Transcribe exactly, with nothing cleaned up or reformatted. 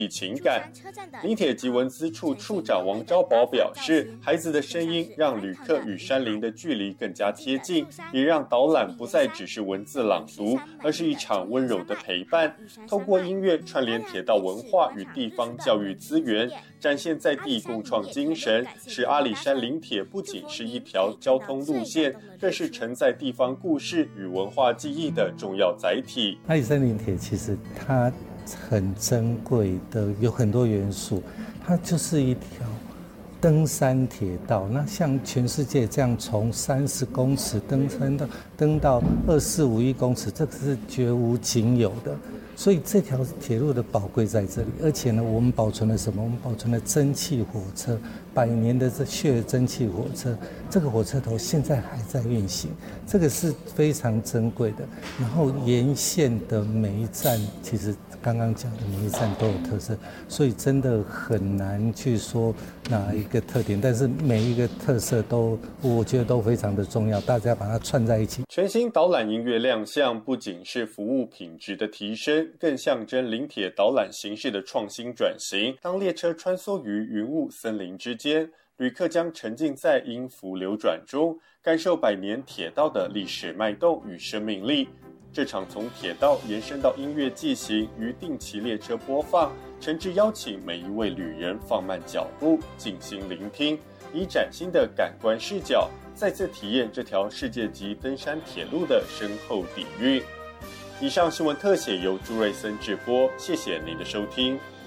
情感。林铁及文资处处长王昭宝表示，孩子的声音让旅客与山林的距离更加贴近，也让导览不再只是文字朗读，而是一场温柔的陪伴。透过音乐串联铁道文化与地方教育资源，展现在地共创精神，使阿里山林铁不仅是一条交通路线，更是承载地方故事与文化记忆的重要载体。 阿里山林铁其实它很珍贵的，有很多元素，它就是一条登山铁道。那像全世界这样从三十公尺登山到登到二四五一公尺，这个是绝无仅有的。所以这条铁路的宝贵在这里，而且呢，我们保存了什么？我们保存了蒸汽火车，百年的这血蒸汽火车，这个火车头现在还在运行，这个是非常珍贵的。然后沿线的每一站，其实刚刚讲的每一站都有特色，所以真的很难去说哪一个特点，但是每一个特色都，我觉得都非常的重要，大家把它串在一起。 全新导览音乐亮相，不仅是服务品质的提升，更象征林铁导览形式的创新转型。当列车穿梭于云雾森林之间，旅客将沉浸在音符流转中，感受百年铁道的历史脉动与生命力。这场从铁道延伸到音乐季行与定期列车播放，诚挚邀请每一位旅人放慢脚步，静心聆听，以崭新的感官视角，再次体验这条世界级登山铁路的深厚底蕴。以上新闻特写由朱瑞森制播，谢谢您的收听。